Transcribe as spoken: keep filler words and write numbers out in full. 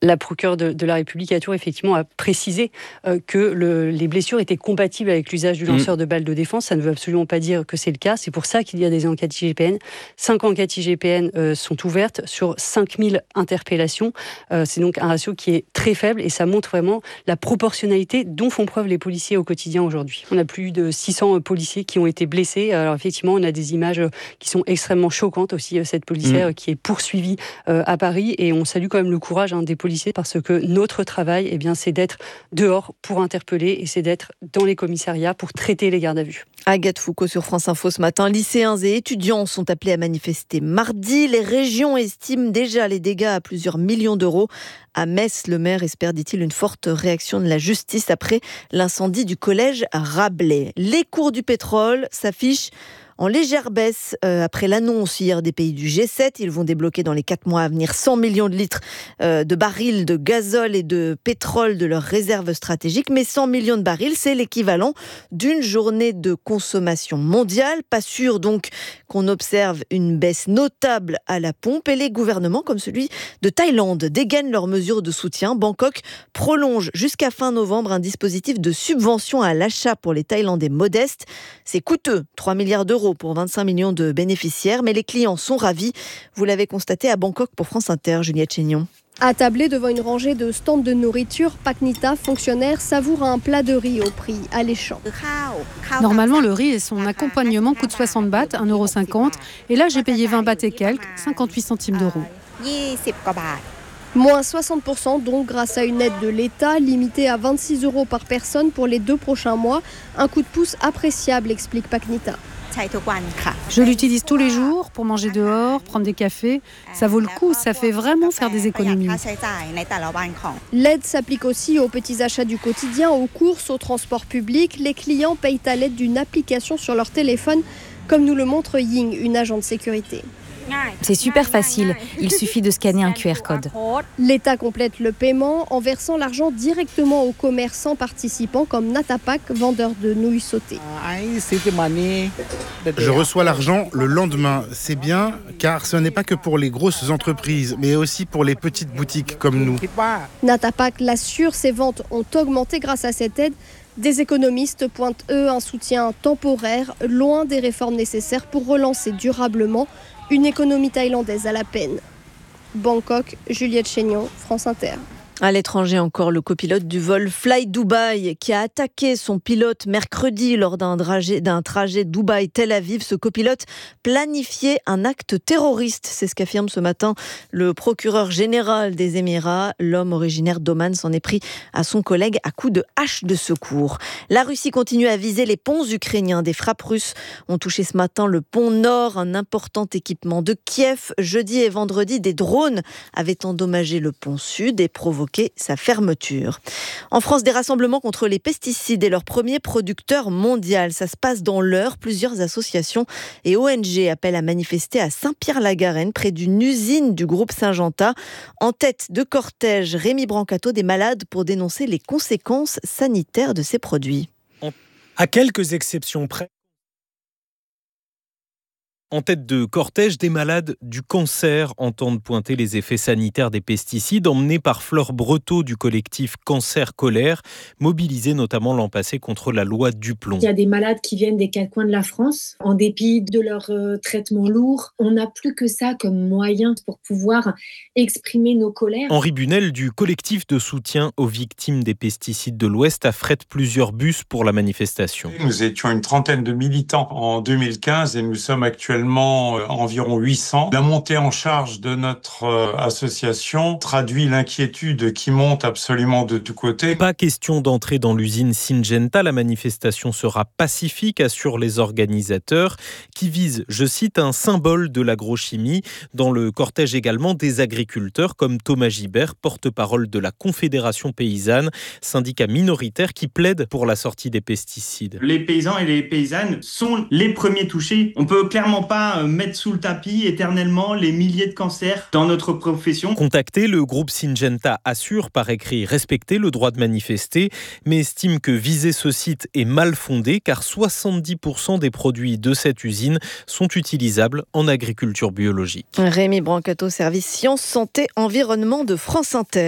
La procureure de, de la République à Tours, effectivement, a précisé euh, que le, les blessures étaient compatibles avec l'usage du lanceur mmh. de balles de défense. Ça ne veut absolument pas dire que c'est le cas. C'est pour ça qu'il y a des enquêtes I G P N. Cinq enquêtes I G P N euh, sont ouvertes sur cinq mille interpellations. Euh, c'est donc un ratio qui est très faible et ça montre vraiment la proportionnalité dont font preuve les policiers au quotidien aujourd'hui. On a plus de six cents policiers qui ont été blessés. Alors effectivement, on a des images qui sont extrêmement choquantes aussi. Cette policière mmh. qui est poursuivie euh, à Paris et on salue quand même le courage hein, des policiers parce que notre travail, eh bien, c'est d'être dehors pour interpeller et c'est d'être dans les commissariats pour traiter les gardes à vue. Agathe Foucault sur France Info ce matin. Lycéens et étudiants sont appelés à manifester mardi. Les régions estiment déjà les dégâts à plusieurs millions d'euros. À Metz, le maire espère, dit-il, une forte réaction de la justice après l'incendie du collège Rabelais. Les cours du pétrole s'affichent en légère baisse euh, après l'annonce hier des pays du G sept. Ils vont débloquer dans les quatre mois à venir cent millions de litres euh, de barils de gazole et de pétrole de leurs réserves stratégiques. Mais cent millions de barils, c'est l'équivalent d'une journée de consommation mondiale. Pas sûr donc qu'on observe une baisse notable à la pompe. Et les gouvernements, comme celui de Thaïlande, dégainent leurs mesures de soutien. Bangkok prolonge jusqu'à fin novembre un dispositif de subvention à l'achat pour les Thaïlandais modestes. C'est coûteux, trois milliards d'euros pour vingt-cinq millions de bénéficiaires, mais les clients sont ravis. Vous l'avez constaté à Bangkok pour France Inter, Juliette Chénion. Attablé devant une rangée de stands de nourriture, Paknita, fonctionnaire, savoure un plat de riz au prix alléchant. Normalement, le riz et son accompagnement coûtent soixante bahts, un euro cinquante. Et là, j'ai payé vingt bahts et quelques, cinquante-huit centimes d'euros. Moins soixante pour cent donc grâce à une aide de l'État limitée à vingt-six euros par personne pour les deux prochains mois. Un coup de pouce appréciable, explique Paknita. Je l'utilise tous les jours pour manger dehors, prendre des cafés. Ça vaut le coup, ça fait vraiment faire des économies. L'aide s'applique aussi aux petits achats du quotidien, aux courses, au transport public. Les clients payent à l'aide d'une application sur leur téléphone, comme nous le montre Ying, une agent de sécurité. C'est super facile, il suffit de scanner un Q R code. L'État complète le paiement en versant l'argent directement aux commerçants participants comme Natapak, vendeur de nouilles sautées. Je reçois l'argent le lendemain. C'est bien car ce n'est pas que pour les grosses entreprises, mais aussi pour les petites boutiques comme nous. Natapak l'assure, ses ventes ont augmenté grâce à cette aide. Des économistes pointent, eux, un soutien temporaire, loin des réformes nécessaires pour relancer durablement une économie thaïlandaise à la peine. Bangkok, Juliette Chénion, France Inter. À l'étranger encore, le copilote du vol Fly Dubai qui a attaqué son pilote mercredi lors d'un trajet, d'un trajet Dubaï-Tel Aviv. Ce copilote planifiait un acte terroriste. C'est ce qu'affirme ce matin le procureur général des Émirats. L'homme originaire d'Oman s'en est pris à son collègue à coups de hache de secours. La Russie continue à viser les ponts ukrainiens. Des frappes russes ont touché ce matin le pont Nord, un important équipement de Kiev. Jeudi et vendredi, des drones avaient endommagé le pont Sud et provoqué sa fermeture. En France, des rassemblements contre les pesticides et leur premier producteur mondial. Ça se passe dans l'Eure. Plusieurs associations et O N G appellent à manifester à Saint-Pierre-la-Garenne, près d'une usine du groupe Syngenta. En tête de cortège, Rémi Brancato, des malades pour dénoncer les conséquences sanitaires de ces produits. À quelques exceptions près. En tête de cortège, des malades du cancer entendent pointer les effets sanitaires des pesticides, emmenés par Fleur Breteau du collectif Cancer Colère, mobilisé notamment l'an passé contre la loi Duplon. Il y a des malades qui viennent des quatre coins de la France, en dépit de leur euh, traitement lourd. On n'a plus que ça comme moyen pour pouvoir exprimer nos colères. Henri Bunel du collectif de soutien aux victimes des pesticides de l'Ouest affrète plusieurs bus pour la manifestation. Nous étions une trentaine de militants en deux mille quinze et nous sommes actuellement environ huit cents. La montée en charge de notre euh, association traduit l'inquiétude qui monte absolument de tous côtés. Pas question d'entrer dans l'usine Syngenta. La manifestation sera pacifique, assurent les organisateurs, qui visent, je cite, un symbole de l'agrochimie. Dans le cortège également, des agriculteurs comme Thomas Gibert, porte-parole de la Confédération paysanne, syndicat minoritaire qui plaide pour la sortie des pesticides. Les paysans et les paysannes sont les premiers touchés. On peut clairement pas mettre sous le tapis éternellement les milliers de cancers dans notre profession. Contacté, le groupe Syngenta assure par écrit respecter le droit de manifester, mais estime que viser ce site est mal fondé car soixante-dix pour cent des produits de cette usine sont utilisables en agriculture biologique. Rémi Brancato, service Sciences, Santé, Environnement de France Inter.